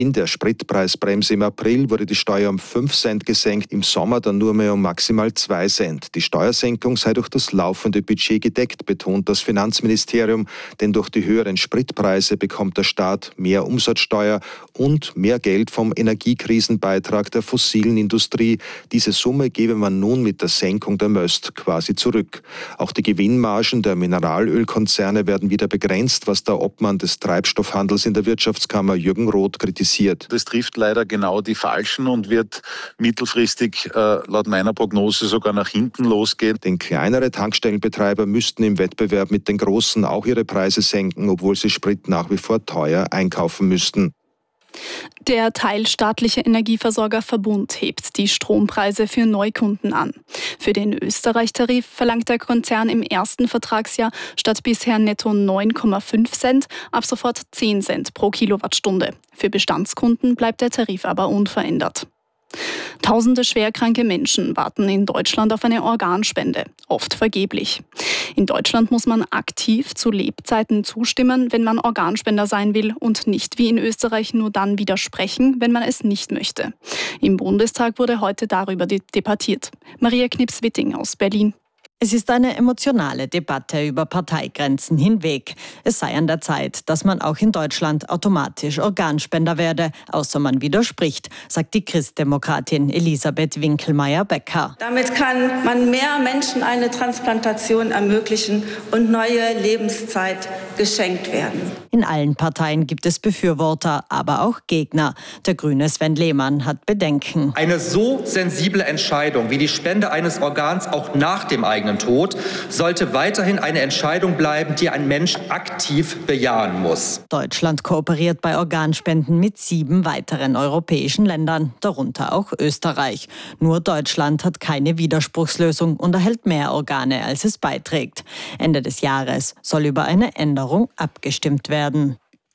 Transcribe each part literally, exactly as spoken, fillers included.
In der Spritpreisbremse im April wurde die Steuer um fünf Cent gesenkt, im Sommer dann nur mehr um maximal zwei Cent. Die Steuersenkung sei durch das laufende Budget gedeckt, betont das Finanzministerium, denn durch die höheren Spritpreise bekommt der Staat mehr Umsatzsteuer und mehr Geld vom Energiekrisenbeitrag der fossilen Industrie. Diese Summe gebe man nun mit der Senkung der Möst quasi zurück. Auch die Gewinnmargen der Mineralölkonzerne werden wieder begrenzt, was der Obmann des Treibstoffhandels in der Wirtschaftskammer Jürgen Roth kritisiert. Das trifft leider genau die Falschen und wird mittelfristig äh, laut meiner Prognose sogar nach hinten losgehen. Denn kleinere Tankstellenbetreiber müssten im Wettbewerb mit den Großen auch ihre Preise senken, obwohl sie Sprit nach wie vor teuer einkaufen müssten. Der teilstaatliche Energieversorger Verbund hebt die Strompreise für Neukunden an. Für den Österreich-Tarif verlangt der Konzern im ersten Vertragsjahr statt bisher netto neun Komma fünf Cent ab sofort zehn Cent pro Kilowattstunde. Für Bestandskunden bleibt der Tarif aber unverändert. Tausende schwerkranke Menschen warten in Deutschland auf eine Organspende, oft vergeblich. In Deutschland muss man aktiv zu Lebzeiten zustimmen, wenn man Organspender sein will und nicht wie in Österreich nur dann widersprechen, wenn man es nicht möchte. Im Bundestag wurde heute darüber debattiert. Maria Knips-Witting aus Berlin. Es ist eine emotionale Debatte über Parteigrenzen hinweg. Es sei an der Zeit, dass man auch in Deutschland automatisch Organspender werde, außer man widerspricht, sagt die Christdemokratin Elisabeth Winkelmeier-Becker. Damit kann man mehr Menschen eine Transplantation ermöglichen und neue Lebenszeit geschenkt werden. In allen Parteien gibt es Befürworter, aber auch Gegner. Der Grüne Sven Lehmann hat Bedenken. Eine so sensible Entscheidung wie die Spende eines Organs auch nach dem eigenen Tod sollte weiterhin eine Entscheidung bleiben, die ein Mensch aktiv bejahen muss. Deutschland kooperiert bei Organspenden mit sieben weiteren europäischen Ländern, darunter auch Österreich. Nur Deutschland hat keine Widerspruchslösung und erhält mehr Organe, als es beiträgt. Ende des Jahres soll über eine Änderung abgestimmt werden.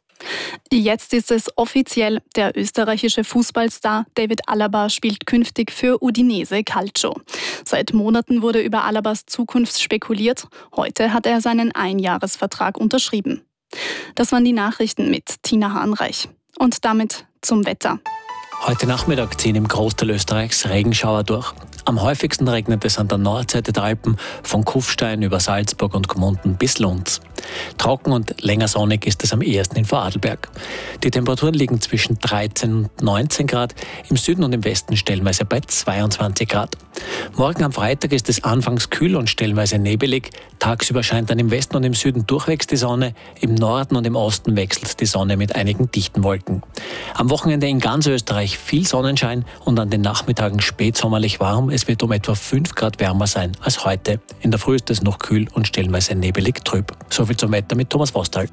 Jetzt ist es offiziell, der österreichische Fußballstar David Alaba spielt künftig für Udinese Calcio. Seit Monaten wurde über Alabas Zukunft spekuliert. Heute hat er seinen Einjahresvertrag unterschrieben. Das waren die Nachrichten mit Tina Hahnreich. Und damit zum Wetter. Heute Nachmittag ziehen im Großteil Österreichs Regenschauer durch. Am häufigsten regnet es an der Nordseite der Alpen, von Kufstein über Salzburg und Gmunden bis Lunds. Trocken und länger sonnig ist es am ehesten in Vorarlberg. Die Temperaturen liegen zwischen dreizehn und neunzehn Grad, im Süden und im Westen stellenweise bei zweiundzwanzig Grad. Morgen am Freitag ist es anfangs kühl und stellenweise nebelig. Tagsüber scheint dann im Westen und im Süden durchwegs die Sonne, im Norden und im Osten wechselt die Sonne mit einigen dichten Wolken. Am Wochenende in ganz Österreich viel Sonnenschein und an den Nachmittagen spätsommerlich warm. Es wird um etwa fünf Grad wärmer sein als heute. In der Früh ist es noch kühl und stellenweise nebelig trüb. Soviel zum Wetter mit Thomas Vostal.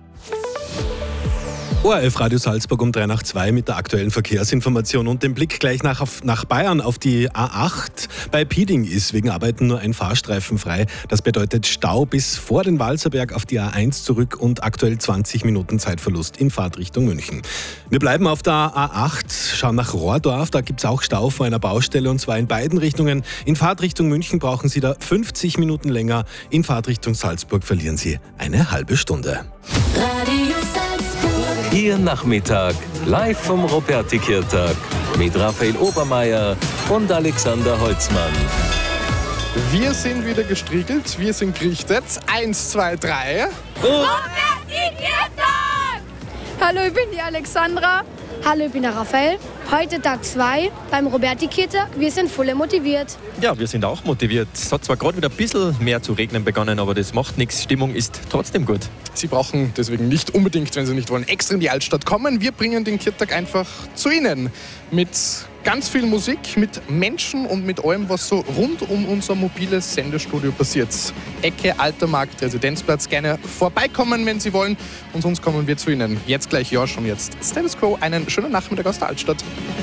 O R F Radio Salzburg um drei nach zwei mit der aktuellen Verkehrsinformation und dem Blick gleich nach, auf, nach Bayern auf die A acht. Bei Pieding ist wegen Arbeiten nur ein Fahrstreifen frei. Das bedeutet Stau bis vor den Walserberg auf die A eins zurück und aktuell zwanzig Minuten Zeitverlust in Fahrtrichtung München. Wir bleiben auf der A acht, schauen nach Rohrdorf. Da gibt es auch Stau vor einer Baustelle und zwar in beiden Richtungen. In Fahrtrichtung München brauchen Sie da fünfzig Minuten länger. In Fahrtrichtung Salzburg verlieren Sie eine halbe Stunde. Radio Ihr Nachmittag, live vom Roberti-Kirtag mit Raphael Obermeier und Alexander Holzmann. Wir sind wieder gestriegelt, wir sind gerichtet. Eins, zwei, drei. Roberti-Kirtag! Hallo, ich bin die Alexandra. Hallo, ich bin der Raphael. Heute Tag zwei beim Roberti-Kirtag. Wir sind voll motiviert. Ja, wir sind auch motiviert. Es hat zwar gerade wieder ein bisschen mehr zu regnen begonnen, aber das macht nichts. Stimmung ist trotzdem gut. Sie brauchen deswegen nicht unbedingt, wenn Sie nicht wollen, extra in die Altstadt kommen. Wir bringen den Kirtag einfach zu Ihnen. Mit ganz viel Musik, mit Menschen und mit allem, was so rund um unser mobiles Sendestudio passiert. Ecke Alter Markt, Residenzplatz. Gerne vorbeikommen, wenn Sie wollen. Und sonst kommen wir zu Ihnen. Jetzt gleich, ja, schon jetzt. Status Quo, einen schönen Nachmittag aus der Altstadt.